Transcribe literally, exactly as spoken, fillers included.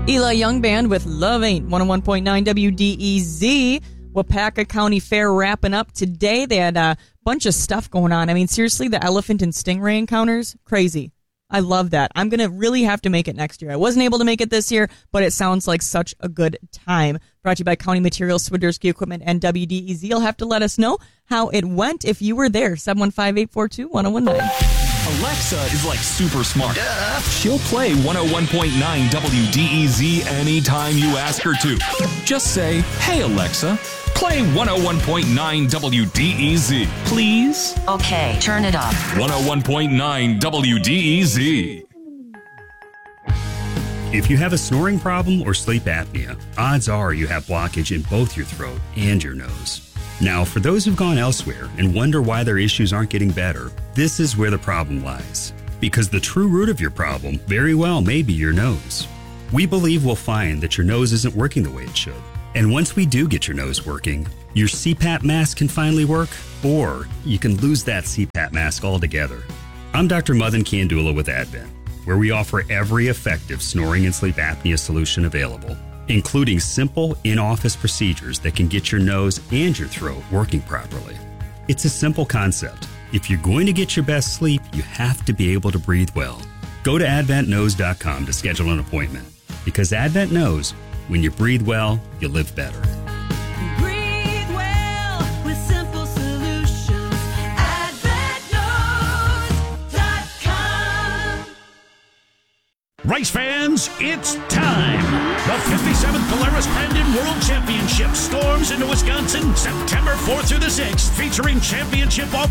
Eli Young Band with Love Ain't, one oh one point nine W D E Z. Wapaka County Fair wrapping up today. They had a bunch of stuff going on. I mean, seriously, the elephant and stingray encounters, crazy. I love that. I'm going to really have to make it next year. I wasn't able to make it this year, but it sounds like such a good time. Brought to you by County Materials, Swiderski Equipment, and W D E Z. You'll have to let us know how it went if you were there. seven one five, eight four two, one oh one nine. Alexa is like super smart. Duh. She'll play one oh one point nine W D E Z anytime you ask her to. Just say, hey, Alexa, play one oh one point nine W D E Z, please. Okay, turn it up. one oh one point nine W D E Z. If you have a snoring problem or sleep apnea, odds are you have blockage in both your throat and your nose. Now, for those who've gone elsewhere and wonder why their issues aren't getting better, this is where the problem lies. Because the true root of your problem very well may be your nose. We believe we'll find that your nose isn't working the way it should. And once we do get your nose working, your C PAP mask can finally work, or you can lose that C PAP mask altogether. I'm Doctor Madan Kandula with Advent, where we offer every effective snoring and sleep apnea solution available, including simple in-office procedures that can get your nose and your throat working properly. It's a simple concept. If you're going to get your best sleep, you have to be able to breathe well. Go to advent nose dot com to schedule an appointment, because Advent knows when you breathe well, you live better. Breathe well with simple solutions. advent nose dot com. Race fans, it's time! The fifty-seventh Polaris Brandon World Championship storms into Wisconsin September fourth through the sixth, featuring championship off